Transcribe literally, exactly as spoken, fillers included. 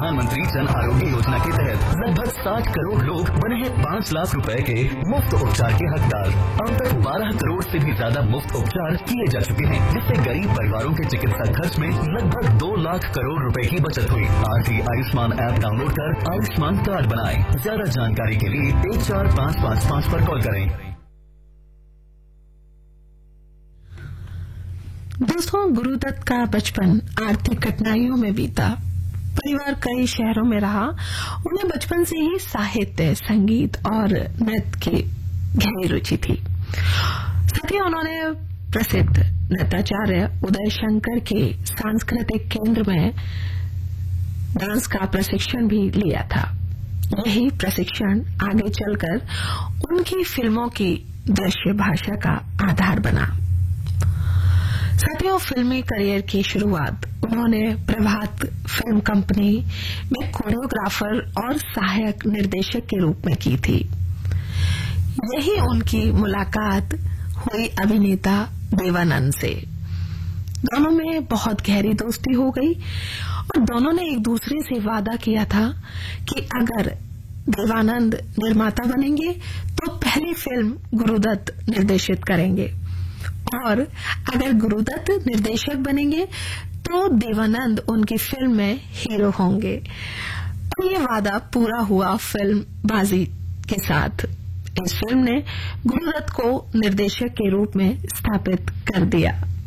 प्रधानमंत्री जन आरोग्य योजना के तहत लगभग साठ करोड़ लोग बने हैं पाँच लाख रुपए के मुफ्त उपचार के हकदार। अब तक बारह करोड़ से भी ज्यादा मुफ्त उपचार किए जा चुके हैं, जिससे गरीब परिवारों के चिकित्सा खर्च में लगभग दो लाख करोड़ रुपए की बचत हुई। आज ही आयुष्मान ऐप डाउनलोड कर आयुष्मान कार्ड बनाएं। ज्यादा जानकारी के लिए एक चार पाँच पाँच पाँच पर कॉल करें। दोस्तों, गुरुदत्त का बचपन आर्थिक कठिनाइयों में बीता। परिवार कई शहरों में रहा। उन्हें बचपन से ही साहित्य, संगीत और नृत्य की गहरी रुचि थी। साथ ही उन्होंने प्रसिद्ध नृत्याचार्य उदय शंकर के सांस्कृतिक केंद्र में डांस का प्रशिक्षण भी लिया था। यही प्रशिक्षण आगे चलकर उनकी फिल्मों की दृश्य भाषा का आधार बना। साथियों, फिल्मी करियर की शुरुआत उन्होंने प्रभात फिल्म कंपनी में कोरियोग्राफर और सहायक निर्देशक के रूप में की थी। यही उनकी मुलाकात हुई अभिनेता देवानंद से। दोनों में बहुत गहरी दोस्ती हो गई और दोनों ने एक दूसरे से वादा किया था कि अगर देवानंद निर्माता बनेंगे तो पहली फिल्म गुरुदत्त निर्देशित करेंगे और अगर गुरुदत्त निर्देशक बनेंगे तो देवानंद उनकी फिल्म में हीरो होंगे। और ये वादा पूरा हुआ फिल्म बाजी के साथ। इस फिल्म ने गुरुदत्त को निर्देशक के रूप में स्थापित कर दिया।